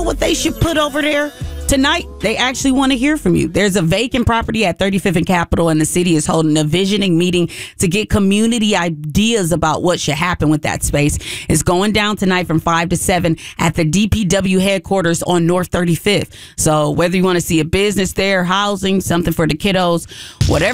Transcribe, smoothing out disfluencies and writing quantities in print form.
what they should put over there? Tonight, they actually want to hear from you. There's a vacant property at 35th and Capitol, and the city is holding a visioning meeting to get community ideas about what should happen with that space. It's going down tonight from 5 to 7 at the DPW headquarters on North 35th. So whether you want to see a business there, housing, something for the kiddos, whatever